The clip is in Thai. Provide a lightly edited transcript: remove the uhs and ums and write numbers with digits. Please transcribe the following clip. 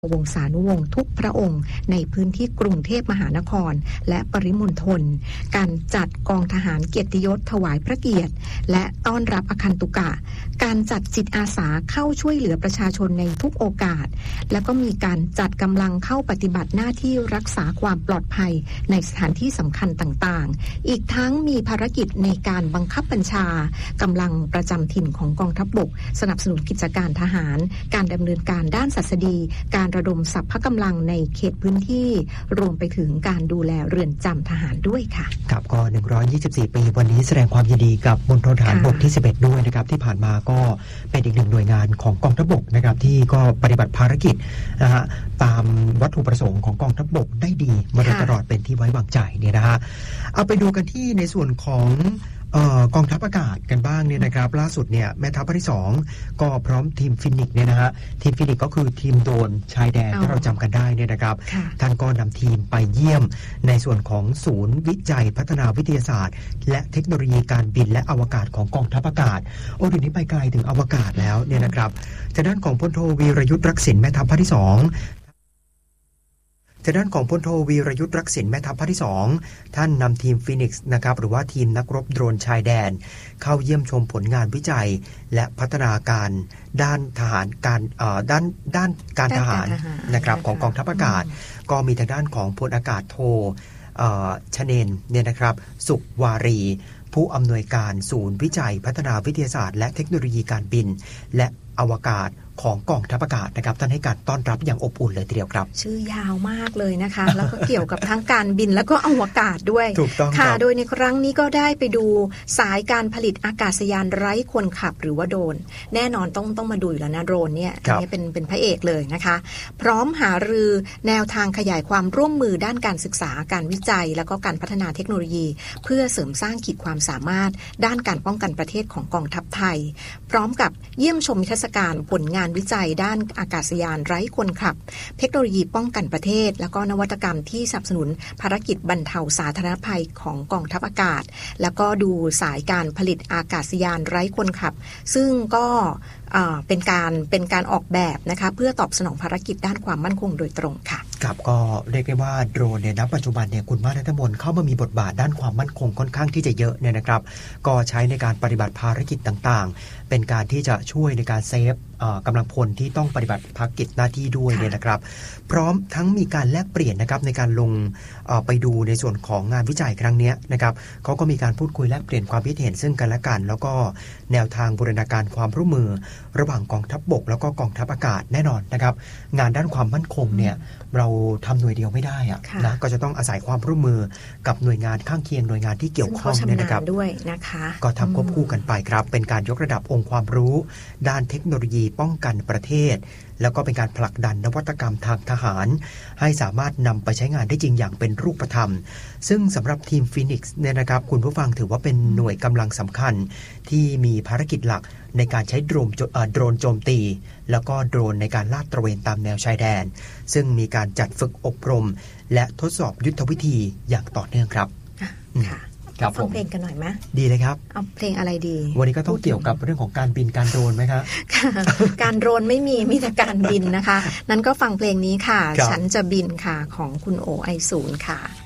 วงศานุวงศ์ทุกพระองค์ในพื้นที่กรุงเทพมหานครและปริมณฑลการจัดกองทหารเกียรติยศถวายพระเกียรติและต้อนรับอคันตุกะการจัดจิตอาสาเข้าช่วยเหลือประชาชนในทุกโอกาสและก็มีการจัดกำลังเข้าปฏิบัติหน้าที่รักษาความปลอดภัยในสถานที่สำคัญต่างๆอีกทั้งมีภารกิจในการบังคับบัญชากำลังประจำถิ่นของกองทัพบกสนับสนุนกิจการทหารการดำเนินการด้านศัสดีการระดมสรรพกำลังในเขตพื้นที่รวมไปถึงการดูแลเรือนจำทหารด้วยค่ะครับก็124ปีวันนี้แสดงความยินดีกับมณฑลทหารบกที่11ด้วยนะครับที่ผ่านมาก็เป็นอีกหนึ่งหน่วยงานของกองทัพบกนะครับที่ก็ปฏิบัติภารกิจนะฮะตามวัตถุประสงค์ของกองทัพบกได้ดีมาโดยตลอดเป็นที่ไว้วางใจเนี่ยนะฮะเอาไปดูกันที่ในส่วนของกองทัพอากาศกันบ้างเนี่ยนะครับล่าสุดเนี่ยแม่ทัพภาคที่2ก็พร้อมทีมฟินิกส์เนี่ยนะฮะทีมฟินิกส์ก็คือทีมโดรนชายแดนที่เราจำกันได้เนี่ยนะครับท่านก็นำทีมไปเยี่ยมในส่วนของศูนย์วิจัยพัฒนาวิทยาศาสตร์และเทคโนโลยีการบินและอวกาศของกองทัพอากาศโอ้เดี๋ยวนี้ไปไกลถึงอวกาศแล้วเนี่ยนะครับจากด้านของพลโทวีรยุทธรักษิณแม่ทัพภาคที่2จากด้านของพลโทวีรยุทธรักษิณแม่ทัพภาคที่2ท่านนำทีมฟีนิกซ์นะครับหรือว่าทีมนักรบโดรนชายแดนเข้าเยี่ยมชมผลงานวิจัยและพัฒนาการด้านทหารด้านการทหารนะครับของกองทัพอากาศก็มีทางด้านของพลอากาศโทชเนนเนี่ยนะครับสุขวารีผู้อำนวยการศูนย์วิจัยพัฒนาวิทยาศาสตร์และเทคโนโลยีการบินและอวกาศของกองทัพอากาศนะครับท่านให้การต้อนรับอย่างอบอุ่นเลยทีเดียวครับชื่อยาวมากเลยนะคะแล้วก็เกี่ยวกับทั้งการบินแล้วก็อวกาศด้วยถูกต้องค่ะโดยในครั้งนี้ก็ได้ไปดูสายการผลิตอากาศยานไร้คนขับหรือว่าโดรนแน่นอนต้องมาดูอยู่แล้วนะโดรนเนี่ยอันนี้เป็นพระเอกเลยนะคะพร้อมหารือแนวทางขยายความร่วมมือด้านการศึกษาการวิจัยแล้วก็การพัฒนาเทคโนโลยีเพื่อเสริมสร้างขีดความสามารถด้านการป้องกันประเทศของกองทัพไทยพร้อมกับเยี่ยมชมนิทรรศการผลงานวิจัยด้านอากาศยานไร้คนขับเทคโนโลยีป้องกันประเทศแล้วก็นวัตกรรมที่สนับสนุนภารกิจบรรเทาสาธารณภัยของกองทัพอากาศแล้วก็ดูสายการผลิตอากาศยานไร้คนขับซึ่งก็เป็นการออกแบบนะคะเพื่อตอบสนองภารกิจด้านความมั่นคงโดยตรงค่ะครับก็เรียกได้ว่าโดรนเนี่ยณปัจจุบันเนี่ยคุณมานัฐมนเข้ามามีบทบาทด้านความมั่นคงค่อนข้างที่จะเยอะเนี่ยนะครับก็ใช้ในการปฏิบัติภารกิจต่างๆเป็นการที่จะช่วยในการเซฟกำลังพลที่ต้องปฏิบัติภารกิจหน้าที่ด้วยเนี่ยนะครับพร้อมทั้งมีการแลกเปลี่ยนนะครับในการลงไปดูในส่วนของงานวิจัยครั้งนี้นะครับเขาก็มีการพูดคุยแลกเปลี่ยนความคิดเห็นซึ่งกันและกันแล้วก็แนวทางบูรณาการความร่วมมือระหว่างกองทัพบกแล้วก็กองทัพอากาศแน่นอนนะครับงานด้านความมั่นคงเนี่ยเราทำหน่วยเดียวไม่ได้อะนะก็จะต้องอาศัยความร่วมมือกับหน่วยงานข้างเคียงหน่วยงานที่เกี่ยวข้องเนี่ยนะครับด้วยนะคะก็ทำควบคู่กันไปครับเป็นการยกระดับองค์ความรู้ด้านเทคโนโลยีป้องกันประเทศแล้วก็เป็นการผลักดันนวัตกรรมทางทหารให้สามารถนำไปใช้งานได้จริงอย่างเป็นรูปธรรมซึ่งสำหรับทีมฟีนิกซ์เนี่ยนะครับคุณผู้ฟังถือว่าเป็นหน่วยกำลังสำคัญที่มีภารกิจหลักในการใช้โดรนโจมตีแล้วก็โดรนในการลาดตระเวนตามแนวชายแดนซึ่งมีการจัดฝึกอบรมและทดสอบยุทธวิธีอย่างต่อเนื่องครับฟังเพลงกันหน่อยไหมดีเลยครับเอาเพลงอะไรดีวันนี้ก็ต้องเกี่ยวกับเรื่องของการบินการโดรนไหมครับการโดรนไม่มีแต่การบินนะคะนั้นก็ฟังเพลงนี้ค่ะฉันจะบินค่ะของคุณโอไอศูนย์ค่ะ